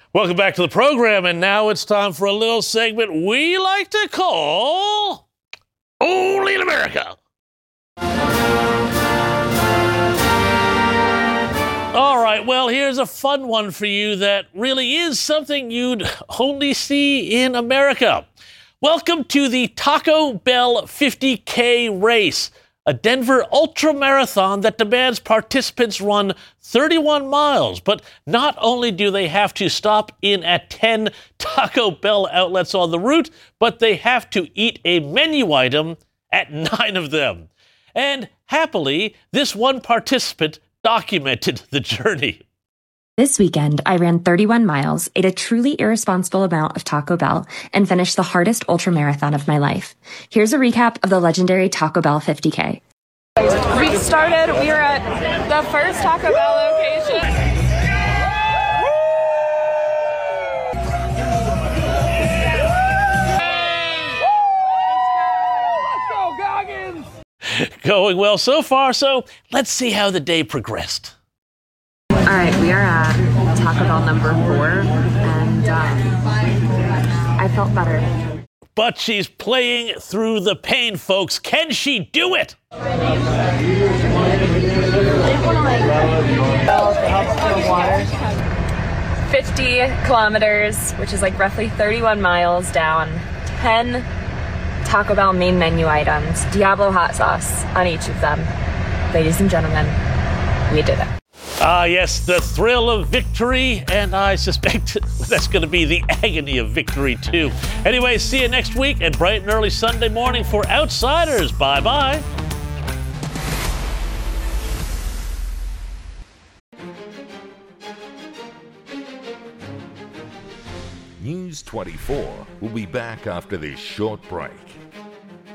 Welcome back to the program, and now it's time for a little segment we like to call Only in America. All right, well, here's a fun one for you that really is something you'd only see in America. Welcome to the Taco Bell 50K race, a Denver ultramarathon that demands participants run 31 miles. But not only do they have to stop in at 10 Taco Bell outlets on the route, but they have to eat a menu item at 9 of them. And happily, this one participant documented the journey. This weekend, I ran 31 miles, ate a truly irresponsible amount of Taco Bell, and finished the hardest ultramarathon of my life. Here's a recap of the legendary Taco Bell 50K. We were at the first Taco Bell location. Going well so far, so let's see how the day progressed. All right, we are at Taco Bell number 4, and I felt better. But she's playing through the pain, folks. Can she do it? 50 kilometers, which is like roughly 31 miles down, 10 Taco Bell main menu items, Diablo hot sauce on each of them. Ladies and gentlemen, we did it. Ah, yes, the thrill of victory, and I suspect that's going to be the agony of victory, too. Anyway, see you next week at bright and early Sunday morning for Outsiders. Bye-bye. News 24 will be back after this short break.